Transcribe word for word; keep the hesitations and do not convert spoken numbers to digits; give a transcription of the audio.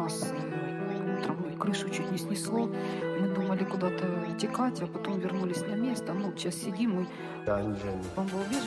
нас э, утром крышу чуть не снесло. Мы думали куда-то утекать, а потом вернулись на место. Ну, сейчас сидим, мы Да, Женя. в бомбоубежище.